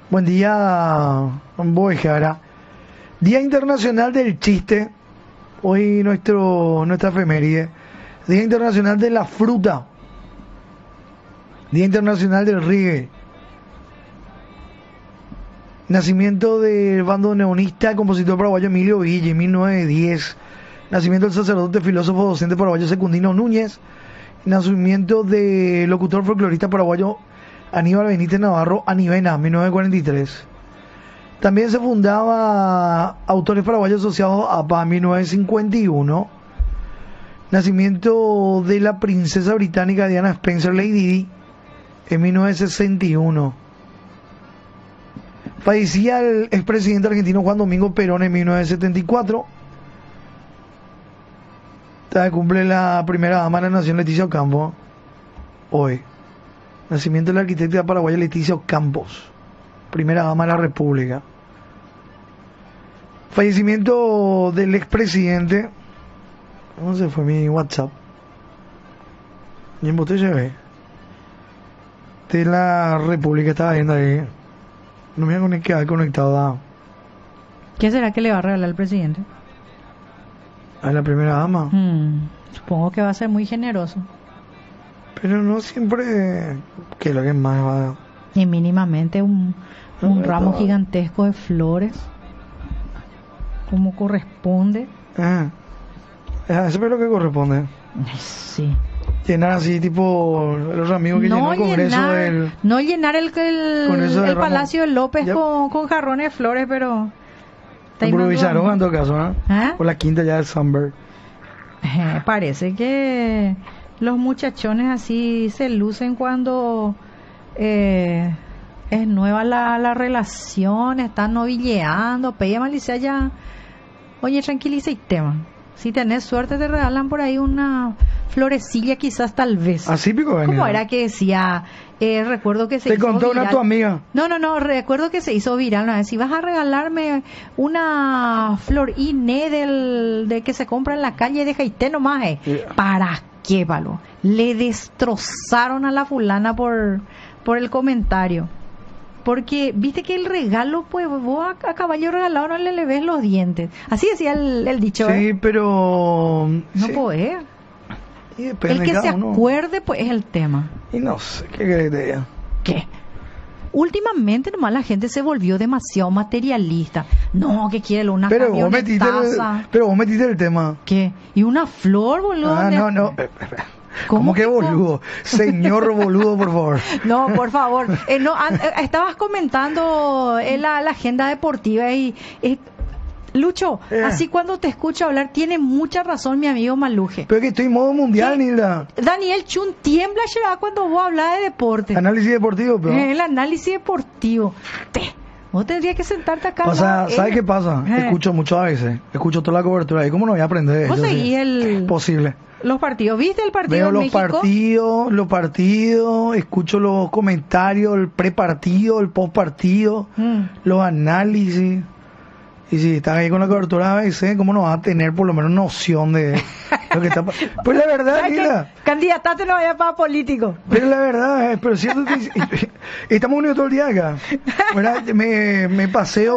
Buen día, Boejara. Día Internacional del Chiste. Hoy nuestra efeméride. Día Internacional de la Fruta. Día Internacional del Reggae. Nacimiento del bandoneonista, compositor paraguayo Emilio Ville, 1910. Nacimiento del sacerdote, filósofo, docente paraguayo Secundino Núñez. Nacimiento del locutor folclorista paraguayo Aníbal Benítez Navarro, Anivena, 1943. También se fundaba Autores Paraguayos Asociados APA, 1951. Nacimiento de la princesa británica Diana Spencer, Lady Di, en 1961. Fallecía el expresidente argentino Juan Domingo Perón en 1974. Cumple la primera dama de la nación Leticia Ocampo hoy. Nacimiento de la arquitecta paraguaya Leticia Campos, primera dama de la República. Fallecimiento del expresidente. ¿Cómo se fue mi WhatsApp? Y en botella ve. De la República, estaba viendo ahí. No me voy a quedar conectado. ¿Qué será que le va a regalar al presidente? A la primera dama. Supongo que va a ser muy generoso. Pero no siempre. ¿Qué es lo que más va a dar? Y mínimamente un ramo gigantesco de flores. Como corresponde. Eso es lo que corresponde. Sí. Llenar así, tipo los amigos que llenó el Congreso del... No llenar el Palacio de López con jarrones de flores, pero... Improvisaron en todo caso, ¿no? Por la quinta ya del Sunbird. Parece que los muchachones así se lucen cuando es nueva la relación, están novilleando, pella malicia ya. Oye, tranquiliza y tema. Si tenés suerte te regalan por ahí una florecilla, quizás, tal vez. Así pico venía. ¿Cómo era que decía? Recuerdo que se hizo viral. Te contó una tu amiga. No, recuerdo que se hizo viral una vez. Si vas a regalarme una flor Iné de que se compra en la calle de Haití nomás, ¿para qué, Palo? Le destrozaron a la fulana por el comentario. Porque, viste que el regalo, pues, vos a caballo regalado no le ves los dientes. Así decía el dicho. Sí, pero... No sí. Podés. El que se acuerde, pues, es el tema. Y no sé, ¿qué querés de ella? ¿Qué? Últimamente nomás la gente se volvió demasiado materialista. No, que quiere una camionetaza. Pero vos metiste el tema. ¿Qué? ¿Y una flor, boludo? No. ¿Cómo que boludo? Señor boludo, por favor. No, por favor. Estabas comentando la agenda deportiva y... Lucho, así cuando te escucho hablar, tiene mucha razón mi amigo Maluje. Pero que estoy en modo mundial, Nilda. Daniel Chun tiembla cuando vos hablas de deporte. Análisis deportivo, pero... El análisis deportivo. Vos tendrías que sentarte acá. O sea, ¿sabes qué pasa? Escucho mucho a veces. Escucho toda la cobertura. ¿Y cómo no voy a aprender? ¿Vos seguís Posible. Los partidos? ¿Viste el partido en México? Veo los partidos, escucho los comentarios, el prepartido, el postpartido, los análisis. Y si estás ahí con la cobertura a veces, ¿cómo no vas a tener por lo menos noción de lo que está pasando? Pues la verdad, mira. Candidatate no vaya para político. Pero la verdad, pero cierto, estamos unidos todo el día acá. Me paseo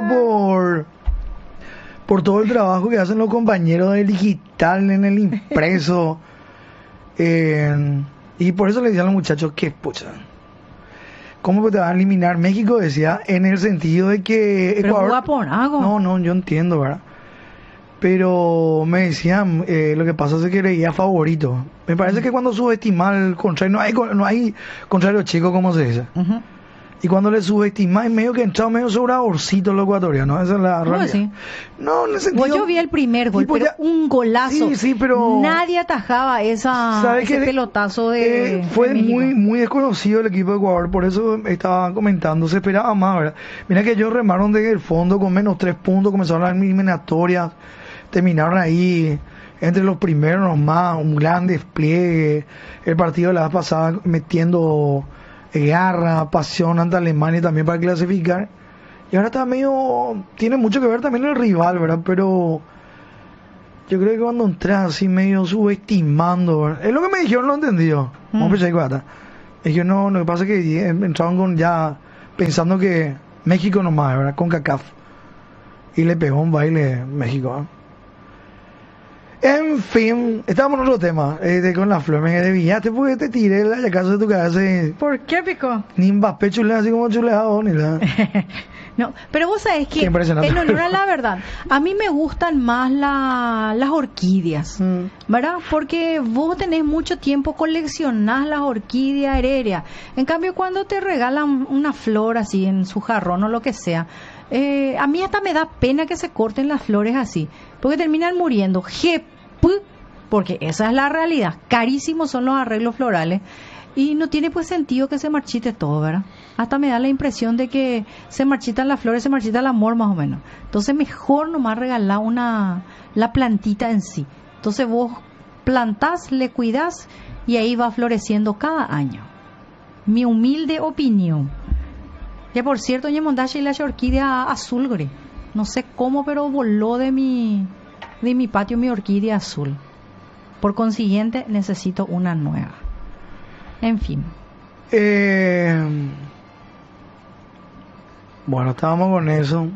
por todo el trabajo que hacen los compañeros del digital, en el impreso. Y por eso le decía a los muchachos que, pucha, ¿cómo te van a eliminar? México decía, en el sentido de que Ecuador... No, yo entiendo, ¿verdad? Pero me decían, lo que pasa es que leía favorito. Me parece que cuando subestimas al contrario, no hay contrario chico, como se dice. Y cuando le subestimas, medio que entraba medio sobradorcito los ecuatorianos. Esa es la realidad. Sí. No, en ese sentido... Pues yo vi el primer gol, pero un golazo. Sí, pero... Nadie atajaba ese pelotazo de fue de México. muy desconocido el equipo de Ecuador, por eso estaba comentando, se esperaba más, ¿verdad? Mira que ellos remaron desde el fondo con menos 3 puntos, comenzaron las eliminatorias, terminaron ahí entre los primeros nomás, un gran despliegue. El partido de la vez pasada metiendo... garra, pasión ante Alemania también para clasificar, y ahora está tiene mucho que ver también el rival, ¿verdad? Pero yo creo que cuando entras así medio subestimando, ¿verdad? Es lo que me dijeron, lo entendido. Me dijeron, no, lo que pasa es que entraron con ya pensando que México nomás, ¿verdad? Con CACAF. Y le pegó un baile México, ¿eh? En fin, estábamos en otro tema, con la flor, me desviaste porque te tiré la yacazo de tu casa y ¿Por qué, Pico? ni Mbappé chulea así como chuleado, ni nada. No, pero vos sabés que, Qué impresionante. en honor a la verdad, a mí me gustan más las orquídeas, ¿verdad? Porque vos tenés mucho tiempo, coleccionás las orquídeas aéreas. En cambio, cuando te regalan una flor así en su jarrón o lo que sea, a mí hasta me da pena que se corten las flores así, porque terminan muriendo. Porque esa es la realidad. Carísimos son los arreglos florales. Y no tiene pues sentido que se marchite todo, ¿verdad? Hasta me da la impresión de que se marchitan las flores, se marchita el amor más o menos. Entonces mejor nomás regalar la plantita en sí. Entonces vos plantás, le cuidás y ahí va floreciendo cada año. Mi humilde opinión. Ya por cierto, doña Mondache y la orquídea azul, gre. No sé cómo, pero voló de mi patio mi orquídea azul. Por consiguiente, necesito una nueva. En fin. Bueno, estábamos con eso.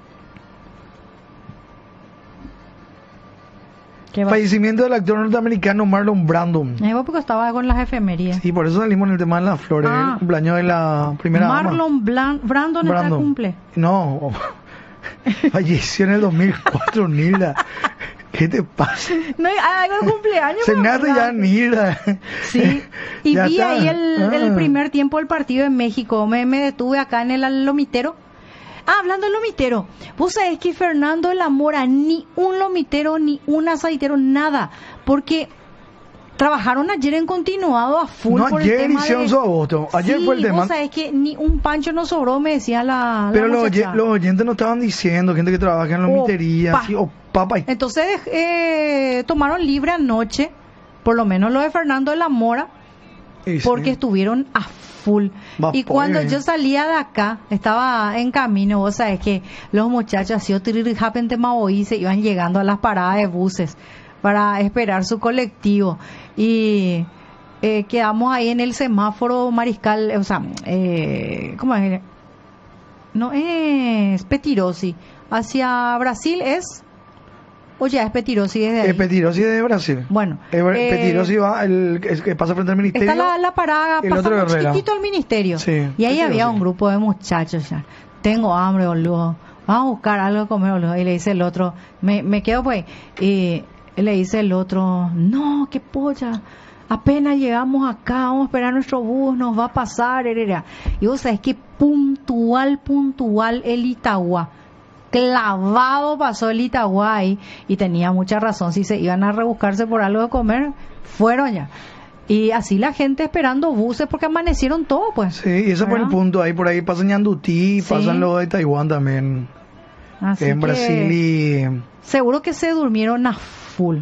Fallecimiento del actor norteamericano Marlon Brando. Porque estaba con las efemérides. Sí, por eso salimos en el tema de las flores. El cumpleaños de la primera Marlon Brando está cumple. No, falleció en el 2004, Nilda. ¿Qué te pasa? No, algo de cumpleaños. Cenaste ya, Nilda. Sí, y ya vi está. Ahí el primer tiempo del partido en México. Me detuve acá en el lomitero. Hablando del lomitero, vos sabés que Fernando de la Mora, ni un lomitero, ni un asaditero, nada. Porque trabajaron ayer en continuado a full. No, por ayer el tema hicieron su agosto. Ayer sí, fue el tema. Vos sabés que ni un pancho nos sobró, me decía la Pero los oyentes no estaban diciendo, gente que trabaja en lomitería. Entonces tomaron libre anoche, por lo menos lo de Fernando de la Mora, porque estuvieron a full. Y cuando yo salía de acá, estaba en camino, vos sabés que los muchachos así se iban llegando a las paradas de buses para esperar su colectivo. Y quedamos ahí en el semáforo Mariscal, o sea, ¿cómo es? No es Petirosi, hacia Brasil es... O ya es Petirosi desde ahí. Petirosi de Brasil. Bueno. Petirosi va, el que pasa frente al ministerio. Está la parada, pasa un chiquitito al ministerio. Sí, y ahí había un grupo de muchachos ya. Tengo hambre, boludo. Vamos a buscar algo de comer, boludo. Y le dice el otro, me quedo pues. Y le dice el otro, no, qué polla. Apenas llegamos acá, vamos a esperar nuestro bus, nos va a pasar. Y vos sabés que puntual el Itagua. Clavado pasó el Itaguay y tenía mucha razón. Si se iban a rebuscarse por algo de comer, fueron ya. Y así la gente esperando buses porque amanecieron todo, pues. Sí, y ese fue el punto. Ahí por ahí pasan Yandutí, sí. Pasan los de Taiwán también. Así en Brasil y... Seguro que se durmieron a full.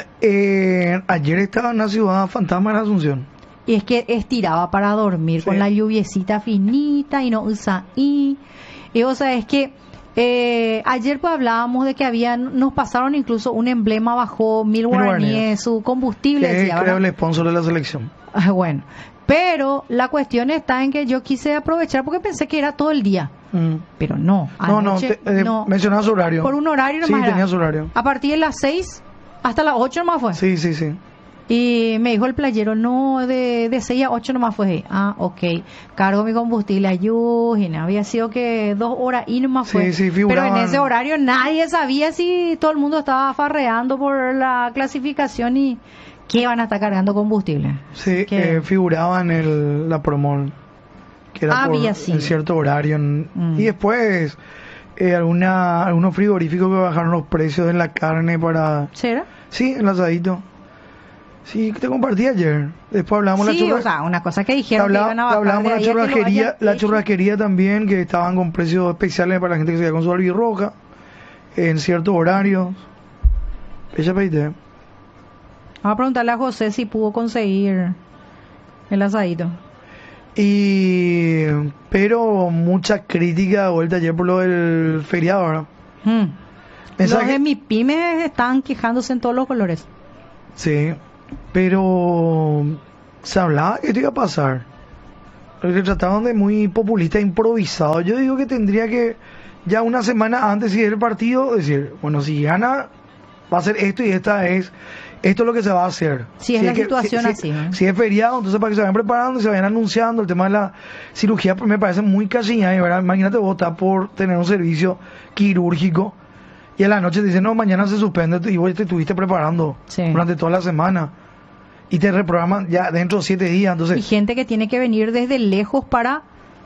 Ayer estaba en la ciudad fantasma de la Asunción. Y es que estiraba para dormir, sí. Con la lluviecita finita y no usa y vos sabés que ayer pues hablábamos de que nos pasaron incluso un emblema bajo 1000 guaraníes, su combustible. Que creo el sponsor de la selección. Bueno, pero la cuestión está en que yo quise aprovechar porque pensé que era todo el día. Pero no. Anoche, no. Mencionaba su horario. Por un horario nomás. Sí, tenía su horario. A partir de las 6 hasta las 8 nomás fue. Sí. Y me dijo el playero, no, de 6 a 8 nomás fue. Ok, cargo mi combustible, ayúdame. Había sido que 2 horas y nomás fue. Sí, figuraban. Pero en ese horario nadie sabía si todo el mundo estaba farreando por la clasificación y que van a estar cargando combustible. Sí, figuraba en la promo, que era por en cierto horario. Y después algunos frigoríficos que bajaron los precios de la carne para... ¿Será? Sí, el asadito. Sí, te compartí ayer. Después hablamos de la o sea, una cosa que dijeron que iban a bajar. Hablamos de la churrasquería también, que estaban con precios especiales para la gente que se queda con su albirroja en ciertos horarios. Ella pediste. Vamos a preguntarle a José si pudo conseguir el asadito. Pero mucha crítica de vuelta ayer por lo del feriado, ¿verdad? Los de mi pyme están quejándose en todos los colores. Sí, pero se hablaba que esto iba a pasar. le trataron de muy populista, improvisado. Yo digo que tendría que, ya una semana antes si es el partido, decir, bueno, si gana, va a ser esto y esto es lo que se va a hacer. Si es la situación así, ¿no? Si es feriado, entonces para que se vayan preparando y se vayan anunciando. El tema de la cirugía me parece muy cachina, ¿verdad? Imagínate vos estás por tener un servicio quirúrgico y a la noche te dicen, no, mañana se suspende y vos te estuviste preparando durante toda la semana y te reprograman ya dentro de 7 días. Entonces, y gente que tiene que venir desde lejos para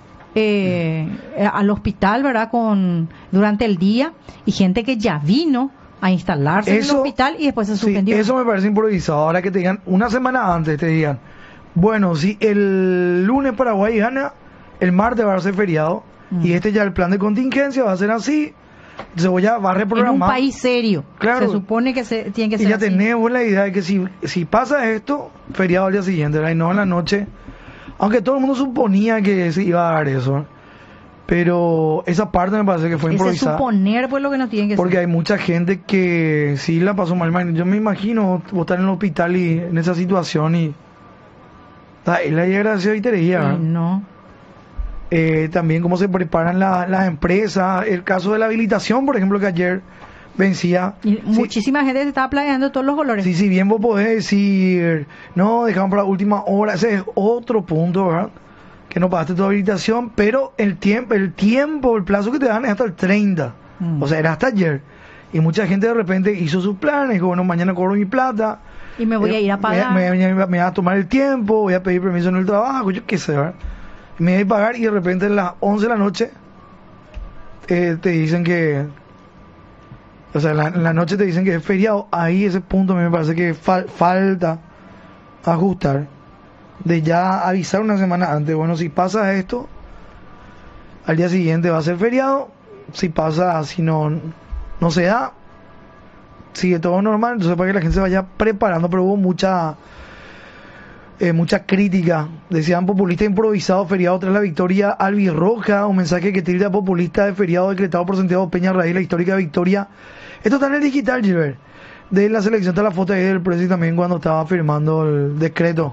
al hospital, ¿verdad? Durante el día, y gente que ya vino a instalarse en el hospital y después se suspendió. Sí, eso me parece improvisado. Ahora que te digan, una semana antes te digan, bueno, si el lunes Paraguay gana, el martes va a ser feriado, y ya el plan de contingencia va a ser así, entonces va a reprogramar. En un país serio, claro, se supone que tiene que ser y ya así. tenemos la idea de que si pasa esto, feriado al día siguiente, ¿verdad? Y no en la noche, aunque todo el mundo suponía que se iba a dar eso, pero esa parte me parece que fue improvisada. Ese suponer pues lo que no tienen que porque ser. hay mucha gente que sí la pasó mal. Yo me imagino vos estar en el hospital y en esa situación y la desgracia y tería. No. También cómo se preparan las empresas, el caso de la habilitación, por ejemplo, que ayer vencía. Y muchísima gente se estaba planeando todos los colores. Sí, si bien vos podés decir, no, dejamos para la última hora, ese es otro punto, ¿verdad? Que no pagaste tu habilitación, pero el plazo que te dan es hasta el 30. O sea, era hasta ayer. Y mucha gente de repente hizo sus planes, bueno, mañana cobro mi plata. Y me voy a ir a pagar. Me voy a tomar el tiempo, voy a pedir permiso en el trabajo, yo qué sé, ¿verdad? Me voy a pagar y de repente a las 11 de la noche te dicen que... O sea, en la noche te dicen que es feriado. Ahí ese punto me parece que falta ajustar. De ya avisar una semana antes. Bueno, si pasa esto, al día siguiente va a ser feriado. Si pasa, si no se da, sigue todo normal. Entonces para que la gente se vaya preparando. Pero hubo mucha crítica. Decían populista improvisado, feriado tras la victoria albirroja. Un mensaje que tilda populista de feriado decretado por Santiago Peña a raíz de la histórica victoria. Esto está en el digital, Gilbert. De la selección está la foto ahí del presidente también cuando estaba firmando el decreto.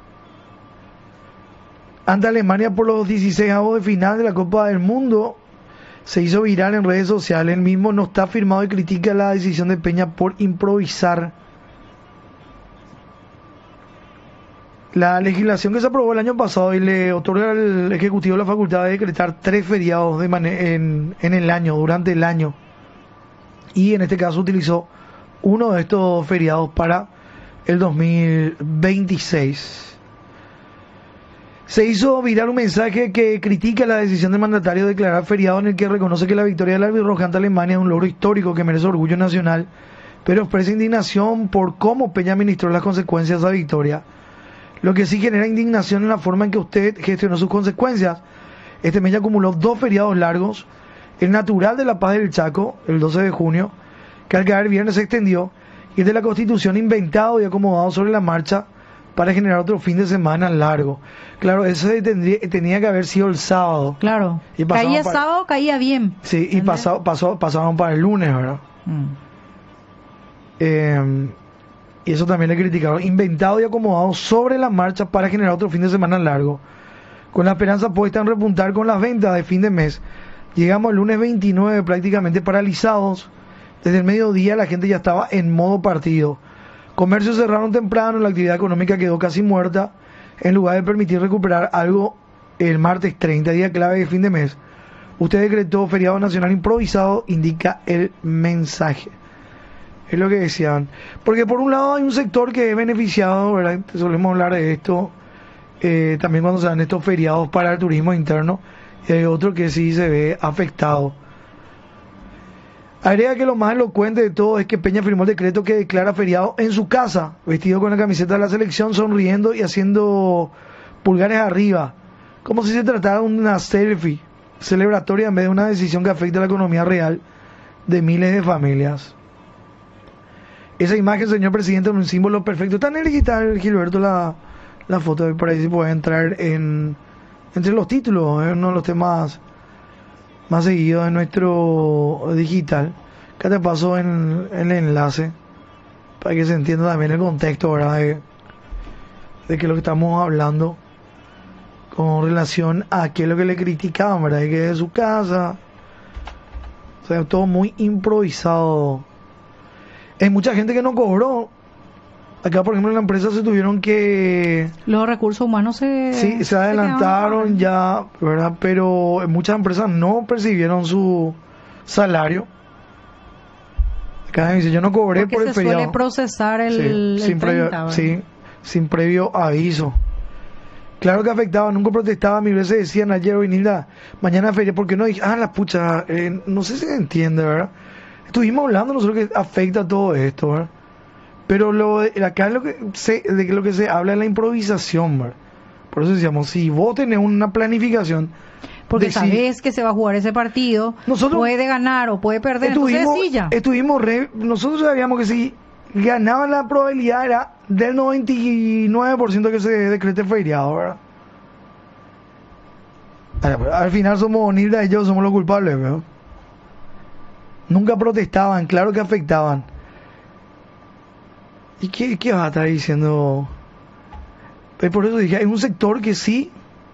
Ante Alemania por los 16avos de final de la Copa del Mundo, se hizo viral en redes sociales. El mismo no está firmado y critica la decisión de Peña por improvisar. La legislación que se aprobó el año pasado y le otorga al Ejecutivo la facultad de decretar 3 feriados en el año, durante el año. Y en este caso utilizó uno de estos feriados para el 2026. Se hizo viral un mensaje que critica la decisión del mandatario de declarar feriado, en el que reconoce que la victoria de la albirroja ante Alemania es un logro histórico que merece orgullo nacional, pero expresa indignación por cómo Peña administró las consecuencias de la victoria. Lo que sí genera indignación en la forma en que usted gestionó sus consecuencias. Este mes ya acumuló 2 feriados largos, el natural de La Paz del Chaco, el 12 de junio, que al caer viernes se extendió, y el de la Constitución inventado y acomodado sobre la marcha para generar otro fin de semana largo. Claro, ese tenía que haber sido el sábado. Claro, y caía sábado, caía bien. Sí, y pasaron para el lunes, ¿verdad? Y eso también le criticaron. Inventado y acomodado sobre la marcha para generar otro fin de semana largo. Con la esperanza puesta en repuntar con las ventas de fin de mes. Llegamos al lunes 29 prácticamente paralizados. Desde el mediodía la gente ya estaba en modo partido. Comercios cerraron temprano, la actividad económica quedó casi muerta, en lugar de permitir recuperar algo el martes 30, día clave de fin de mes. Usted decretó feriado nacional improvisado, indica el mensaje. Es lo que decían. Porque por un lado hay un sector que es beneficiado, ¿verdad? Solemos hablar de esto, también cuando se dan estos feriados para el turismo interno, y hay otro que sí se ve afectado. Agrega que lo más elocuente de todo es que Peña firmó el decreto que declara feriado en su casa, vestido con la camiseta de la selección, sonriendo y haciendo pulgares arriba, como si se tratara de una selfie celebratoria en vez de una decisión que afecta a la economía real de miles de familias. Esa imagen, señor presidente, es un símbolo perfecto. Está en el digital, Gilberto, la foto, por ahí se puede entrar entre los títulos, es uno de los temas más seguido de nuestro digital. Acá te paso en el enlace para que se entienda también el contexto, ¿verdad? De que lo que estamos hablando con relación a qué es lo que le criticaban, ¿verdad? Y que de su casa, o sea, todo muy improvisado. Hay mucha gente que no cobró. Acá, por ejemplo, en la empresa se tuvieron que... Los recursos humanos se adelantaron ya, ¿verdad? Pero muchas empresas no percibieron su salario. Acá dice, yo no cobré porque por el feriado. Se suele procesar el sin 30, previo, sin previo aviso. Claro que afectaba, nunca protestaba, mil veces decían ayer, hoy, mira, mañana feria, porque no dije, la pucha, no sé si se entiende, ¿verdad? Estuvimos hablando nosotros que afecta todo esto, ¿verdad? Pero acá lo que se habla es la improvisación, ¿verdad? Por eso decíamos, si vos tenés una planificación, porque sabés que se va a jugar ese partido, puede ganar o puede perder, nosotros sabíamos que si ganaban, la probabilidad era del 99% que se decrete feriado, ¿verdad? Al final somos Nilda y yo somos los culpables, ¿verdad? Nunca protestaban, claro que afectaban. ¿Y qué vas a estar diciendo? Por eso dije, hay un sector que sí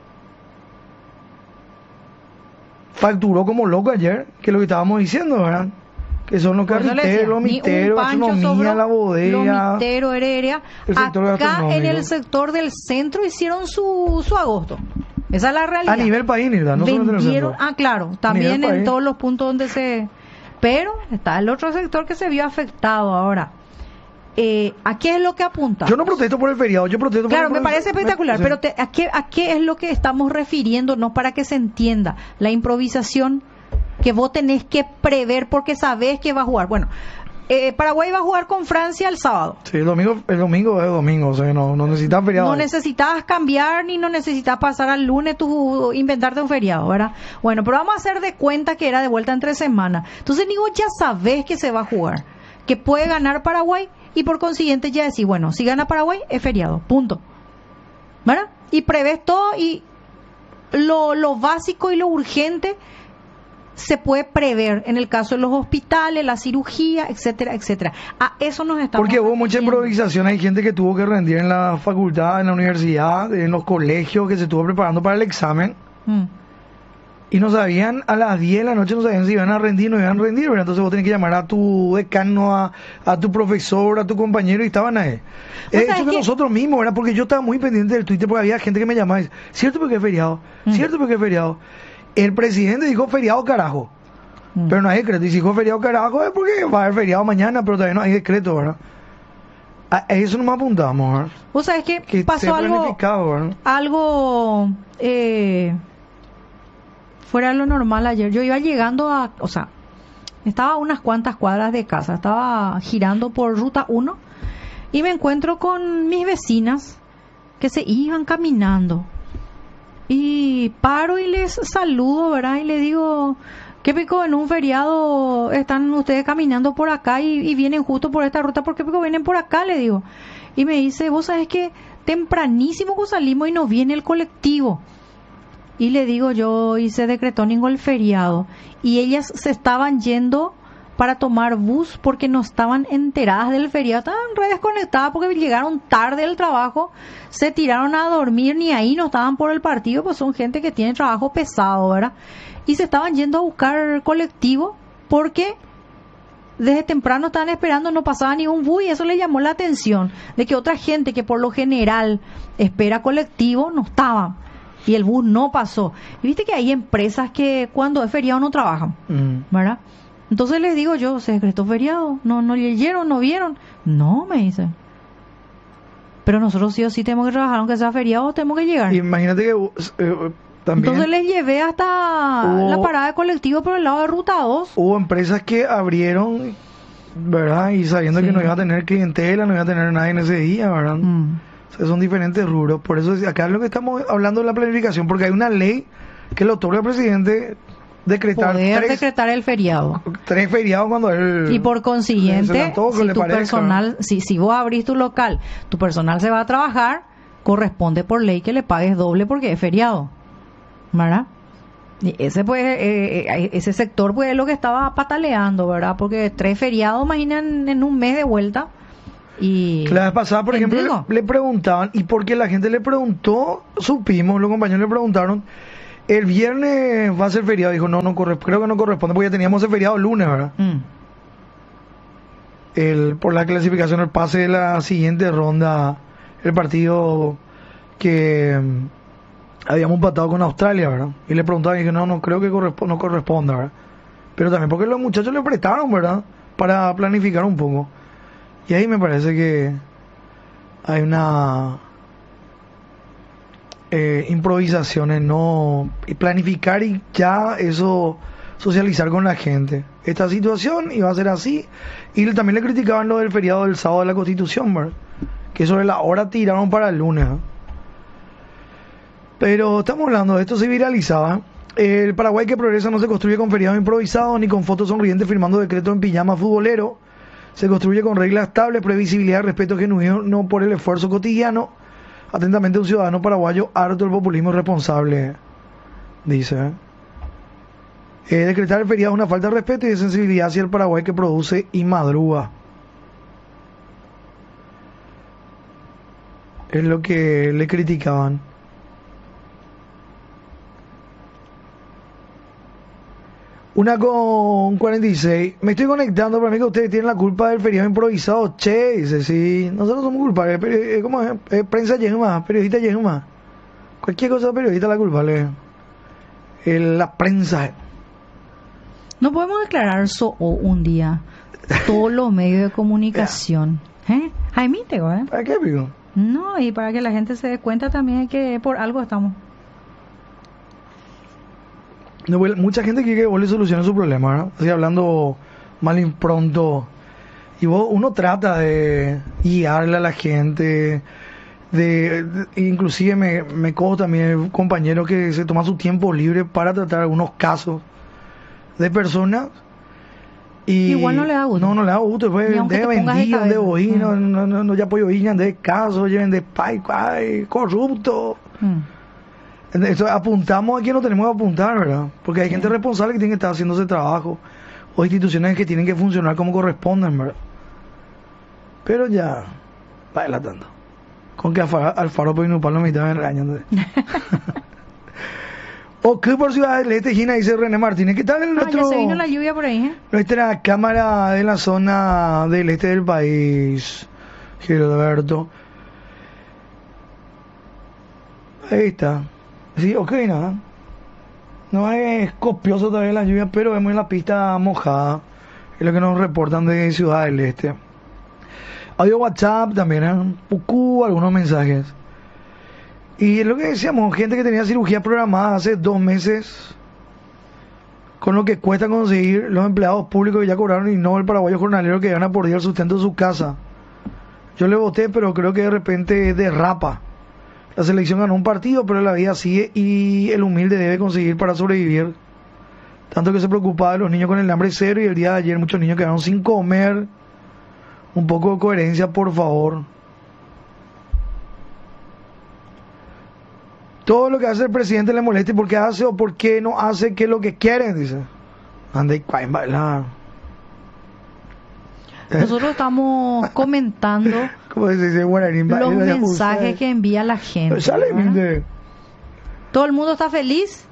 facturó como loco ayer, que es lo que estábamos diciendo, ¿verdad? Que son los carriteros, los miteros, gastronomía, la bodega, los miteros, Heredia. Acá en el sector del centro hicieron su agosto. Esa es la realidad. A nivel país, ¿verdad? No solo en el centro. Claro, también en todos los puntos donde se... Pero está el otro sector que se vio afectado ahora. ¿A qué es lo que apunta? Yo no protesto por el feriado, yo protesto por... Claro, me parece espectacular, pero ¿a qué es lo que estamos refiriéndonos para que se entienda? La improvisación que vos tenés que prever porque sabés que va a jugar. Bueno, Paraguay va a jugar con Francia el sábado. Sí, el domingo es domingo, o sea, no necesitas feriado. No necesitas cambiar ni no necesitas pasar al lunes inventarte un feriado, ¿verdad? Bueno, pero vamos a hacer de cuenta que era de vuelta entre semana. Entonces, digo, ya sabés que se va a jugar, que puede ganar Paraguay y por consiguiente ya decís, bueno, si gana Paraguay es feriado, punto. ¿Verdad? Y prevés todo y lo básico y lo urgente se puede prever en el caso de los hospitales, la cirugía, etcétera, etcétera. A eso nos estamos porque hubo mucha improvisación, hay gente que tuvo que rendir en la facultad, en la universidad, en los colegios, que se estuvo preparando para el examen y no sabían, a las 10 de la noche no sabían si iban a rendir o no iban a rendir, ¿verdad? Entonces vos tenés que llamar a tu decano, a tu profesor, a tu compañero, y estaban ahí. De hecho que nosotros mismos, ¿verdad? Porque yo estaba muy pendiente del Twitter, porque había gente que me llamaba y decía, ¿cierto porque es feriado? ¿Cierto porque es feriado? El presidente dijo feriado carajo, pero no hay decreto. Y si dijo feriado carajo es porque va a haber feriado mañana, pero todavía no hay decreto, ¿verdad? A eso no me apuntamos, ¿verdad? O sea, es que pasó algo fuera de lo normal ayer. Yo iba llegando estaba a unas cuantas cuadras de casa, estaba girando por Ruta 1 y me encuentro con mis vecinas que se iban caminando. Y paro y les saludo, ¿verdad? Y le digo, ¿qué pico en un feriado están ustedes caminando por acá y vienen justo por esta ruta? ¿Por qué pico vienen por acá? Le digo. Y me dice, vos sabés que tempranísimo que salimos y no viene el colectivo. Y le digo yo, y se decretó ningún feriado. Y ellas se estaban yendo para tomar bus porque no estaban enteradas del feriado, estaban re desconectadas porque llegaron tarde del trabajo, se tiraron a dormir, ni ahí no estaban por el partido, pues son gente que tiene trabajo pesado, ¿verdad? Y se estaban yendo a buscar colectivo porque desde temprano estaban esperando, no pasaba ni un bus, y eso le llamó la atención, de que otra gente que por lo general espera colectivo no estaba, y el bus no pasó. Y viste que hay empresas que cuando es feriado no trabajan, ¿verdad? Entonces les digo yo, se decretó feriado, no leyeron, no vieron. No, me dicen. Pero nosotros sí o sí tenemos que trabajar, aunque sea feriado, tenemos que llegar. Imagínate que también... Entonces les llevé hasta la parada de colectivo por el lado de Ruta 2. Hubo empresas que abrieron, ¿verdad? Y sabiendo que no iba a tener clientela, no iba a tener nadie en ese día, ¿verdad? O sea, son diferentes rubros. Por eso acá es lo que estamos hablando de la planificación, porque hay una ley que le otorga al presidente decretar el feriado. 3 feriados cuando él... Y por consiguiente, si tu personal, si vos abrís tu local, tu personal se va a trabajar, corresponde por ley que le pagues doble porque es feriado, ¿verdad? Y ese ese sector pues es lo que estaba pataleando, ¿verdad? Porque 3 feriados, imaginan, en un mes de vuelta. Y La vez pasada, por en ejemplo, Vigo. le preguntaban, y porque la gente le preguntó, supimos, los compañeros le preguntaron, el viernes va a ser feriado, dijo, no, creo que no corresponde, porque ya teníamos el feriado el lunes, ¿verdad? Por la clasificación, el pase de la siguiente ronda, el partido que habíamos empatado con Australia, ¿verdad? Y le preguntaban y dije, no creo que no corresponda, ¿verdad? Pero también porque los muchachos le prestaron, ¿verdad? Para planificar un poco. Y ahí me parece que hay una improvisaciones, no planificar y ya eso socializar con la gente. Esta situación iba a ser así. Y también le criticaban lo del feriado del sábado de la Constitución, ¿verdad? Que sobre la hora tiraron para el lunes, ¿eh? Pero estamos hablando de esto, se viralizaba. El Paraguay que progresa no se construye con feriados improvisados ni con fotos sonrientes firmando decretos en pijama futbolero. Se construye con reglas estables, previsibilidad, respeto genuino, no por el esfuerzo cotidiano. Atentamente, un ciudadano paraguayo harto del populismo responsable, dice. Decretar el feriado es una falta de respeto y de sensibilidad hacia el Paraguay que produce y madruga. Es lo que le criticaban. Una con 46. Me estoy conectando, para mí que ustedes tienen la culpa del feriado improvisado. Che, dice, sí, nosotros somos culpables. ¿Cómo es? Prensa yegma, periodista yegma. Cualquier cosa periodista la culpable. La prensa. No podemos declarar un día todos los medios de comunicación. Jaimite, ¿eh? ¿Para qué, amigo? No, y para que la gente se dé cuenta también que por algo estamos. No, mucha gente quiere que vos le soluciones su problema, ¿no? Así hablando mal impronto. Y uno trata de guiarle a la gente. Inclusive me cojo también compañeros que se toman su tiempo libre para tratar algunos casos de personas. Y igual no le da gusto. No le da gusto. Después de vendido, de bovino, no ya apoyo de casos, lleven de pai, corrupto. Entonces, apuntamos a quien no tenemos que apuntar, ¿verdad? Porque hay gente responsable que tiene que estar haciendo ese trabajo, o instituciones que tienen que funcionar como corresponden, ¿verdad? Pero ya, va delatando. Con que Alfaro por inupar la mitad me regañan. O que por Ciudad del Este, Gina, dice René Martínez. ¿Qué tal ya se vino la lluvia por ahí, nuestra cámara de la zona del este del país, Gilberto? Ahí está. Sí, ok, nada. No es copioso todavía la lluvia, pero vemos la pista mojada. Es lo que nos reportan de Ciudad del Este. Audio WhatsApp también, algunos mensajes. Y es lo que decíamos, gente que tenía cirugía programada hace 2 meses, con lo que cuesta conseguir los empleados públicos que ya cobraron y no el paraguayo jornalero que gana por día el sustento de su casa. Yo le voté, pero creo que de repente derrapa. La selección ganó un partido, pero la vida sigue y el humilde debe conseguir para sobrevivir. Tanto que se preocupaba de los niños con el hambre cero y el día de ayer muchos niños quedaron sin comer. Un poco de coherencia, por favor. Todo lo que hace el presidente le molesta y por qué hace o por qué no hace que es lo que quieren, dice. Anda y cuál bailar. Nosotros estamos comentando los mensajes que envía la gente. Todo el mundo está feliz.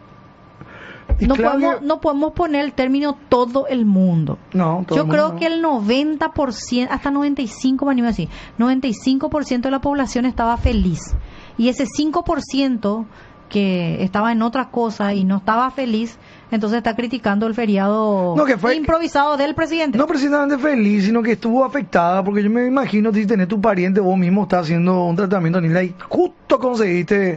No podemos poner el término todo el mundo. No, yo creo que el 90%, hasta 95%, me animo a decir, 95% de la población estaba feliz. Y ese 5% que estaba en otra cosa y no estaba feliz, entonces está criticando el feriado improvisado del presidente. No precisamente feliz, sino que estuvo afectada, porque yo me imagino si tenés tu pariente, vos mismo estás haciendo un tratamiento y justo conseguiste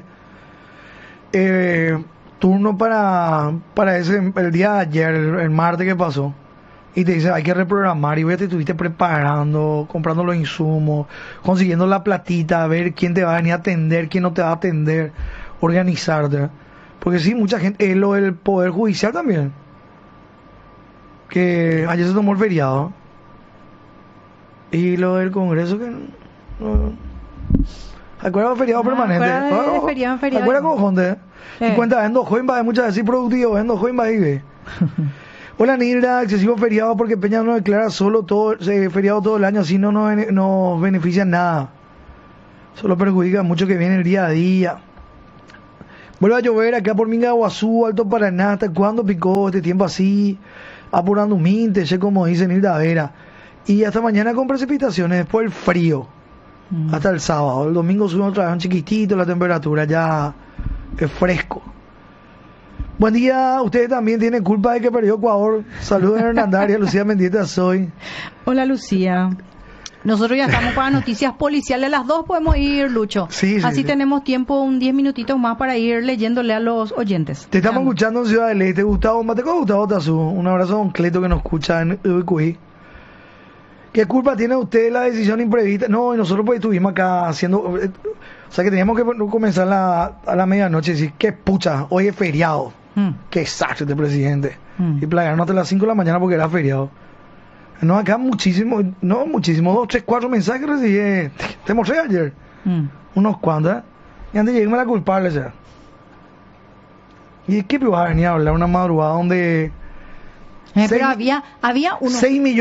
turno para el día de ayer, el martes que pasó, y te dice hay que reprogramar, y vos te estuviste preparando, comprando los insumos, consiguiendo la platita, a ver quién te va a venir a atender, quién no te va a atender, organizarte. Porque sí, mucha gente, lo del Poder Judicial también, que ayer se tomó el feriado, y lo del Congreso que ¿acuerdas del feriado permanente? ¿Acuerdas con Jonde? Y cuenta, vendo joven va de muchas veces productivo, vendo joven va y ve. Hola Nilda, excesivo feriado porque Peña no declara solo todo feriado todo el año, así no nos beneficia nada. Solo perjudica mucho que viene el día a día. Vuelve a llover acá por Mingaguazú, Alto Paraná. ¿Hasta cuándo picó este tiempo así? Apurando un minte, como dice Nilda Vera. Y hasta mañana con precipitaciones, después el frío. Hasta el sábado. El domingo sube otra vez un chiquitito la temperatura, ya es fresco. Buen día, ustedes también tienen culpa de que perdió Ecuador. Saludos a Hernandaria, Lucía Mendieta soy. Hola Lucía. Nosotros ya estamos para noticias policiales, las 2 podemos ir, Lucho. Sí, así tenemos tiempo, un 10 minutitos más para ir leyéndole a los oyentes. Te estamos escuchando en Ciudad del Este, Gustavo Mateco, Gustavo Tazú. Un abrazo a Don Cleto que nos escucha en Ubicuí. ¿Qué culpa tiene usted de la decisión imprevista? No, y nosotros pues estuvimos acá haciendo... O sea que teníamos que comenzar a la medianoche y decir, qué pucha, hoy es feriado. Qué exacto este presidente. Y plagarnos hasta las 5 de la mañana porque era feriado. No, acá muchísimo, 2, 3, 4 mensajes que recibí. Te mostré ayer. Unos cuantos, y antes llegué a la culpable, o sea. ¿Y qué vas a venir a hablar una madrugada donde... pero había unos...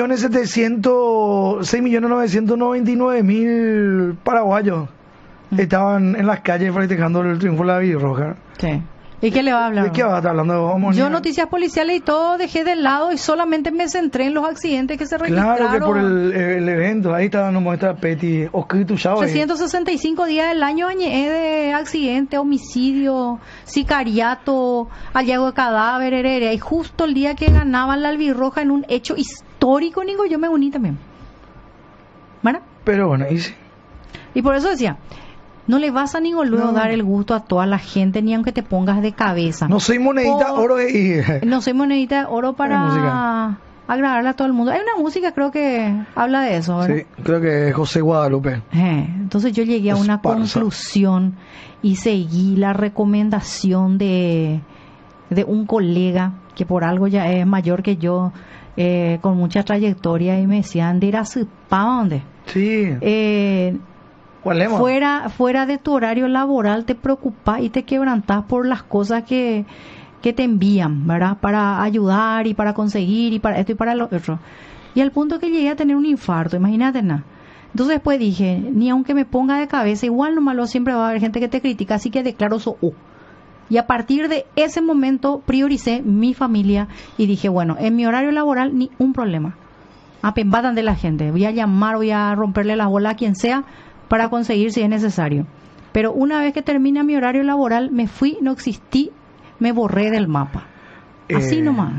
6.999.000 paraguayos estaban en las calles festejando el triunfo de la Virroja. Sí. ¿Y qué le va a hablar? ¿De qué va a estar hablando? Yo noticias policiales y todo dejé de lado y solamente me centré en los accidentes que se registraron. Claro que por el evento, ahí estaba, nos muestra Peti, Oscar Tuchao. 365 días del año de accidente, homicidio, sicariato, hallazgo de cadáver, y justo el día que ganaban la albirroja en un hecho histórico, Nico, yo me uní también. ¿Verdad? Pero bueno, y por eso decía... No le vas a luego dar el gusto a toda la gente, ni aunque te pongas de cabeza. No soy monedita oro no soy monedita de oro para agradarle a todo el mundo. Hay una música, creo que habla de eso, ¿verdad? Sí, creo que es José Guadalupe. Entonces yo llegué a una conclusión y seguí la recomendación de un colega que por algo ya es mayor que yo, con mucha trayectoria, y me decían, de ir a ¿dónde? Sí. Fuera de tu horario laboral te preocupas y te quebrantas por las cosas que te envían, ¿verdad? Para ayudar y para conseguir y para esto y para lo otro. Y al punto que llegué a tener un infarto, imagínate nada. Entonces después dije, ni aunque me ponga de cabeza, igual nomás siempre va a haber gente que te critica, así que declaro eso. Y a partir de ese momento prioricé mi familia y dije, bueno, en mi horario laboral ni un problema. Apembatan de la gente, voy a llamar, voy a romperle las bolas a quien sea, para conseguir si es necesario. Pero una vez que termina mi horario laboral, me fui, no existí, me borré del mapa. Así nomás.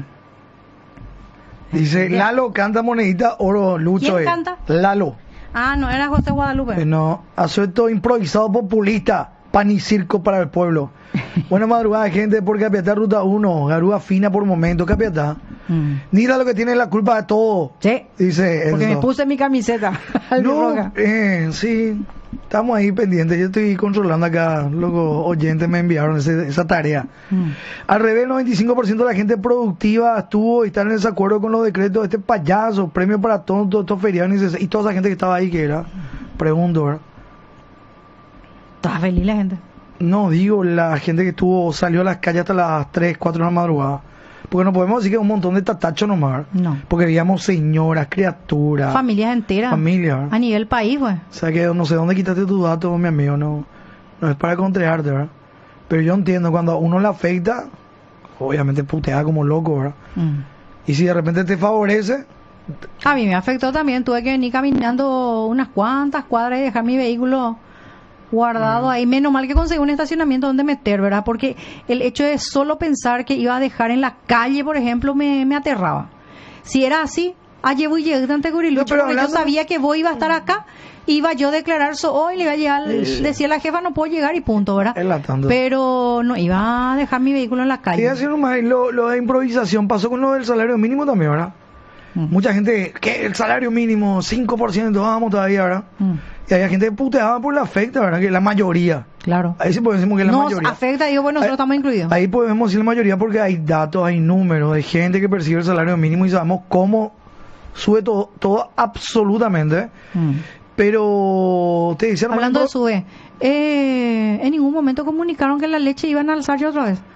Dice, Lalo canta monedita oro, Lucho. ¿Quién canta? Lalo. No era José Guadalupe. No, asueto improvisado populista, pan y circo para el pueblo. Buena madrugada, gente, por Capiatá, Ruta 1, garúa fina por momento, Capiatá. Mira lo que tiene la culpa de todo. Sí, dice porque eso. me puse mi camiseta. No, sí, estamos ahí pendientes. Yo estoy controlando acá, los oyentes me enviaron esa tarea. Al revés, el 95% de la gente productiva estuvo y está en desacuerdo con los decretos de este payaso, premio para todos estos feriados y toda esa gente que estaba ahí, que era, pregunto, ¿verdad? ¿Estás feliz la gente? No, digo, la gente que salió a las calles hasta las 3, 4 de la madrugada. Porque no podemos decir que es un montón de tatachos nomás. No. Porque veíamos señoras, criaturas. Familias enteras. Familias. A nivel país, pues. O sea que no sé dónde quitaste tus datos, mi amigo. No es para contrariarte, ¿verdad? Pero yo entiendo, cuando a uno le afecta, obviamente putea como loco, ¿verdad? Y si de repente te favorece... A mí me afectó también. Tuve que venir caminando unas cuantas cuadras y dejar mi vehículo guardado ahí. Menos mal que conseguí un estacionamiento donde meter, ¿verdad? Porque el hecho de solo pensar que iba a dejar en la calle, por ejemplo, me aterraba. Si era así, allí voy llegando Curilucho, porque yo sabía que vos iba a estar acá, iba yo a declarar hoy, le iba a llegar, decía la jefa, no puedo llegar y punto, ¿verdad? Pero no, iba a dejar mi vehículo en la calle. Sí, así nomás, lo de improvisación pasó con lo del salario mínimo también, ¿verdad? Mucha gente, ¿qué? El salario mínimo, 5%, vamos todavía, ¿verdad? Y había gente puteada por la afecta, ¿verdad? Que la mayoría. Claro. Ahí sí podemos decir que la mayoría. Nos afecta, digo, bueno, nosotros estamos incluidos. Ahí podemos decir la mayoría porque hay datos, hay números de gente que percibe el salario mínimo y sabemos cómo sube todo absolutamente. Pero te decían... Hablando de sube, en ningún momento comunicaron que la leche iban a alzar ya otra vez.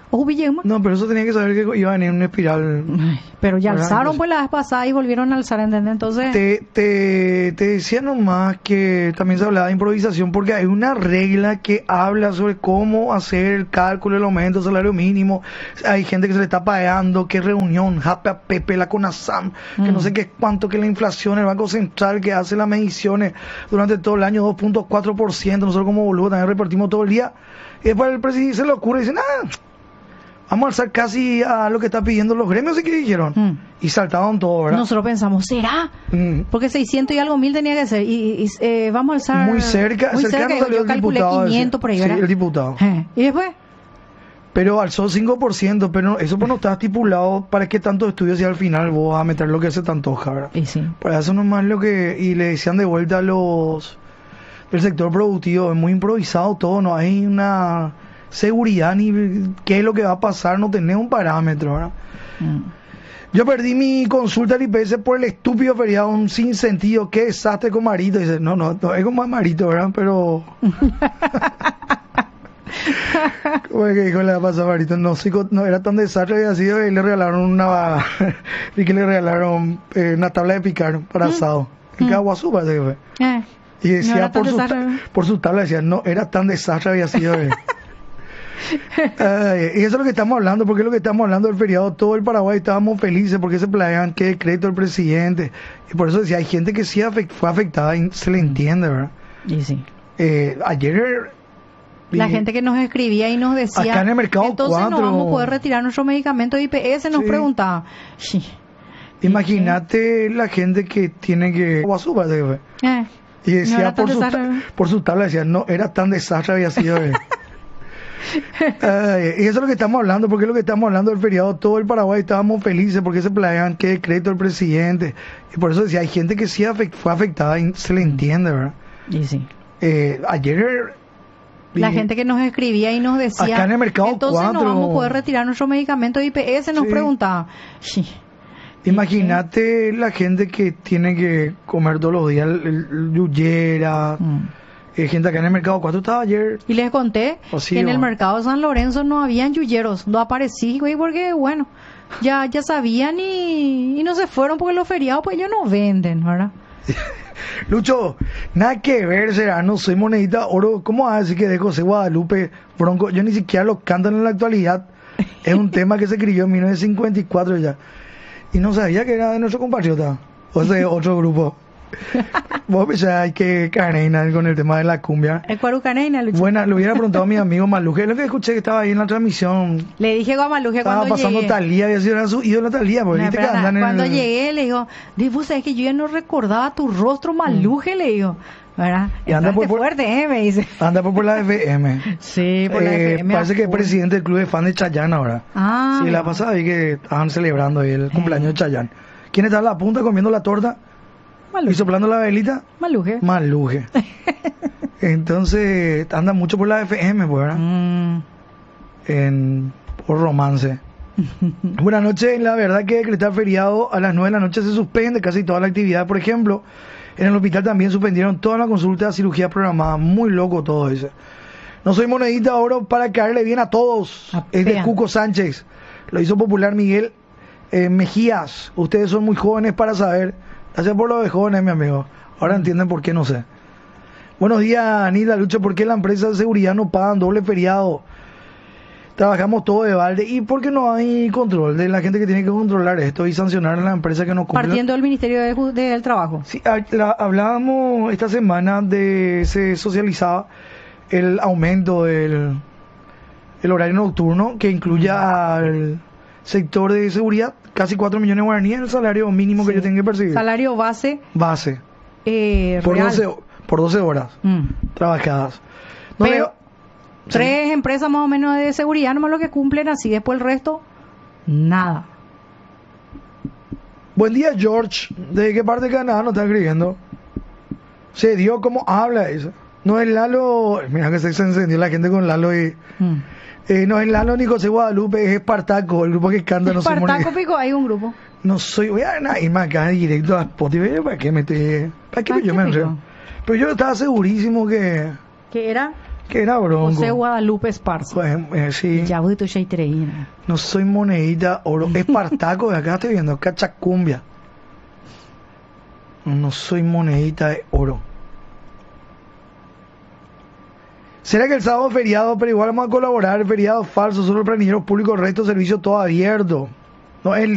¿O Villegma? No, pero eso tenía que saber que iba a venir en una espiral. Pero ya ¿Verdad? alzaron pues la vez pasada y volvieron a alzar, ¿entendés? Entonces... Te decía nomás que también se hablaba de improvisación porque hay una regla que habla sobre cómo hacer el cálculo del aumento del salario mínimo. Hay gente que se le está pagando, que reunión, Jape a Pepe, la CONASAM, que no sé qué es cuánto, que la inflación, el Banco Central que hace las mediciones durante todo el año 2.4%, nosotros como boludo también repartimos todo el día. Y después el presidente se le ocurre y dice, vamos a alzar casi a lo que están pidiendo los gremios, ¿y qué dijeron? Y saltaron todo, ¿verdad? Nosotros pensamos, ¿será? Porque 600 y algo mil tenía que ser. Y vamos a alzar... Muy cerca nos salió yo el calculé diputado. 500 por ahí, ¿verdad? Sí, el diputado. ¿Y después? Pero alzó 5%, pero eso pues no está estipulado para que tantos estudios y al final vos vas a meter lo que se te antoja, ¿verdad? Y sí. Para eso nomás lo que... Y le decían de vuelta a los del sector productivo, es muy improvisado todo, no hay una seguridad ni qué es lo que va a pasar, no tenés un parámetro, ¿verdad? Yo perdí mi consulta al IPS por el estúpido feriado, un sinsentido, qué desastre con Marito. Dice, no, es como Marito, ¿verdad? Pero... ¿Cómo es que dijo la pasada Marito? No era tan desastre, había sido, y le regalaron vi que le regalaron una tabla de picar para asado. En Caguazú parece que fue. Y decía, no por su tabla, decía, no era tan desastre, había sido. Y eso es lo que estamos hablando, porque es lo que estamos hablando del feriado. Todo el Paraguay estábamos felices porque se planean que decreto el presidente. Y por eso decía, hay gente que sí fue afectada y se le entiende, ¿verdad? Y sí. Ayer... La gente que nos escribía y nos decía, acá en el mercado entonces 4, no vamos a poder retirar nuestro medicamento de IPS, nos preguntaba. Sí. Imagínate la gente que tiene que... Guasú, y decía, no por su tabla, decía, no era tan desastre, había sido. Y eso es lo que estamos hablando, porque es lo que estamos hablando del feriado. Todo el Paraguay estábamos felices porque se planean que decreto el presidente. Y por eso decía, hay gente que sí fue afectada y se le entiende, ¿verdad? Y sí. Ayer... La gente que nos escribía y nos decía, acá en el mercado entonces 4, no vamos a poder retirar nuestro medicamento de IPS, nos preguntaba. Sí. Imagínate la gente que tiene que comer todos los días el yuyera. Gente acá en el mercado 4 estaba ayer. Y les conté que en el mercado de San Lorenzo no habían yuyeros, no aparecí, güey, porque bueno, ya sabían y no se fueron porque los feriados pues ellos no venden, ¿verdad? Lucho, nada que ver, será, no soy monedita oro. ¿Cómo vas a decir que de José Guadalupe Bronco? Yo ni siquiera lo cantan en la actualidad. Es un tema que se escribió en 1954 ya. Y no sabía que era de nuestro compatriota, o de otro grupo. Vos pensás que Caneina con el tema de la cumbia. El Cuaru Caneina, Lucho. Bueno, le hubiera preguntado a mi amigo Maluje, lo que escuché que estaba ahí en la transmisión. Le dije a Maluje cuando llegué. Estaba pasando Talía, había sido su ídolo Talía, porque viste que andan cuando llegué le digo, vos sabés que yo ya no recordaba tu rostro, Maluje, le digo. ¿Verdad? Y anda por fuerte, me dice. Anda por la FM. Sí, por la FM. Parece que es presidente del club de fans de Chayanne ahora. Ah. Sí, la pasada vi que estaban celebrando ahí el cumpleaños de Chayanne. ¿Quién está a la punta comiendo la torta? Maluje. ¿Y soplando la velita? Maluje. Entonces, anda mucho por la FM, pues, ¿verdad? Por romance. Buenas noches. La verdad que decretar feriado a las 9 de la noche se suspende casi toda la actividad. Por ejemplo, en el hospital también suspendieron toda la consulta de cirugía programada. Muy loco todo eso. No soy monedita oro para caerle bien a todos. Es de Cuco Sánchez. Lo hizo popular Miguel Mejías. Ustedes son muy jóvenes para saber. Gracias por lo de jóvenes, mi amigo. Ahora entienden por qué, no sé. Buenos días, Anila Lucha. ¿Por qué la empresa de seguridad no pagan doble feriado? Trabajamos todo de balde. ¿Y por qué no hay control de la gente que tiene que controlar esto y sancionar a la empresa que no cumple? Partiendo del Ministerio del Trabajo. Sí, hablábamos esta semana se socializaba el aumento del horario nocturno que incluya al sector de seguridad, casi 4 millones de guaraníes, el salario mínimo que yo tengo que percibir. Salario base. Por 12 horas trabajadas. No, pero 3 empresas más o menos de seguridad, nomás lo que cumplen así, después el resto, nada. Buen día, George. ¿De qué parte de Canadá nos está escribiendo? Se dio como habla eso. No es Lalo. Mira que se encendió la gente con Lalo y. No es Lalo ni José Guadalupe, es Espartaco, el grupo que canta. No Espartaco, Pico, hay un grupo. No soy. Voy a irme acá directo a Spotify. ¿Para qué me estoy.? ¿Para qué yo me enredo? Pero yo estaba segurísimo que. ¿Qué era? Que era Bronco. José Guadalupe Esparza. Pues, sí. Ya voy a treína. No soy monedita oro. Espartaco, de acá estoy viendo, cachacumbia. No soy monedita de oro. ¿Será que el sábado es feriado, pero igual vamos a colaborar? Feriado falso, solo el planillero público, resto servicio todo abierto. No, el